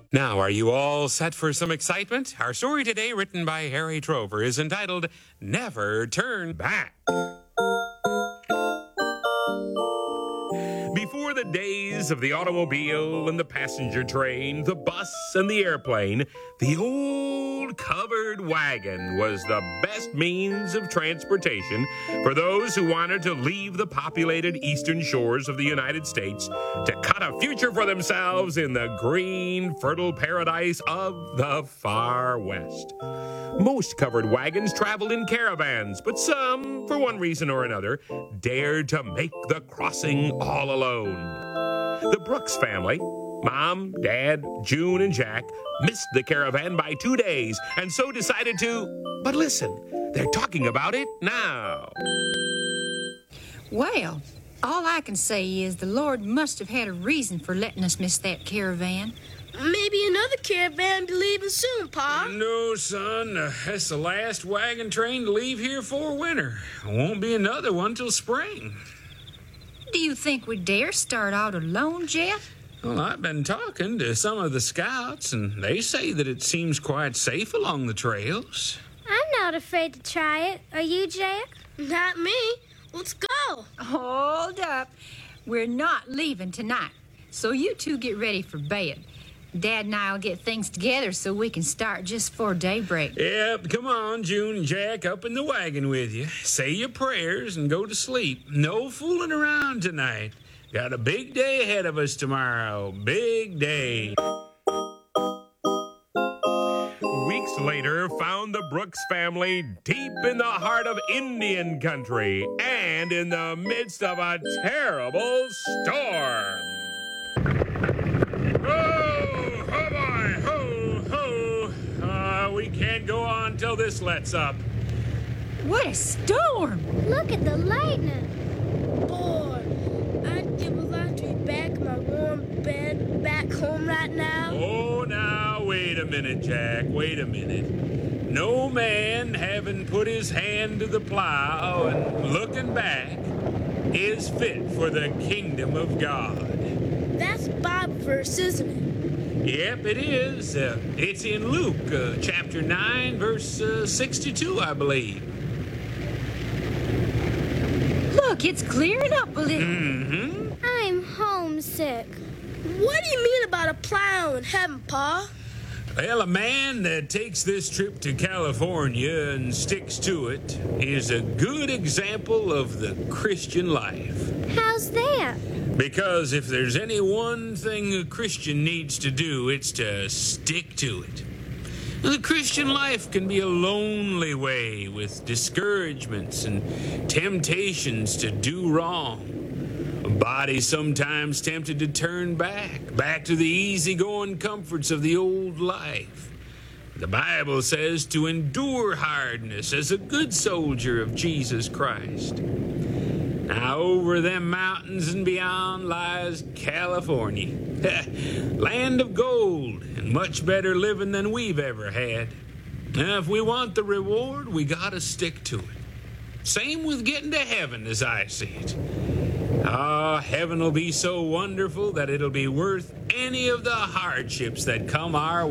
Now, are you all set for some excitement? Our story today, written by Harry Trover, is entitled Never Turn Back. Before the days of the automobile and the passenger train, the bus and the airplane, the old covered wagon was the best means of transportation for those who wanted to leave the populated eastern shores of the United States to cut a future for themselves in the green, fertile paradise of the far west. Most covered wagons traveled in caravans, but some, for one reason or another, dared to make the crossing all alone. The Brooks family, Mom, Dad, June, and Jack, missed the caravan by 2 days, and so decided to... But listen, they're talking about it now. Well, all I can say is the Lord must have had a reason for letting us miss that caravan. Maybe another caravan will be leaving soon, Pa. No, son. That's the last wagon train to leave here for winter. Won't be another one till spring. Do you think we dare start out alone, Jeff? Well, I've been talking to some of the scouts, and they say that it seems quite safe along the trails. I'm not afraid to try it. Are you, Jack? Not me. Let's go. Hold up. We're not leaving tonight, so you two get ready for bed. Dad and I'll get things together so we can start just before daybreak. Yep, come on, June and Jack, up in the wagon with you. Say your prayers and go to sleep. No fooling around tonight. Got a big day ahead of us tomorrow. Big day. Weeks later found the Brooks family deep in the heart of Indian country and in the midst of a terrible storm. We can't go on till this lets up. What a storm! Look at the lightning. Boy, I'd give a lot to be back in my warm bed back home right now. Oh, now, wait a minute, Jack. Wait a minute. No man having put his hand to the plow and looking back is fit for the kingdom of God. That's Bible verse, isn't it? Yep, it is. It's in Luke, chapter 9, verse 62, I believe. Look, it's clearing up a little. Mm-hmm. I'm homesick. What do you mean about a plow in heaven, Pa? Well, a man that takes this trip to California and sticks to it is a good example of the Christian life. How's that? Because if there's any one thing a Christian needs to do, it's to stick to it. The Christian life can be a lonely way with discouragements and temptations to do wrong. A body sometimes tempted to turn back to the easygoing comforts of the old life. The Bible says to endure hardness as a good soldier of Jesus Christ. Now, over them mountains and beyond lies California, land of gold and much better living than we've ever had. Now, if we want the reward, we gotta stick to it. Same with getting to heaven, as I see it. Heaven will be so wonderful that it'll be worth any of the hardships that come our way.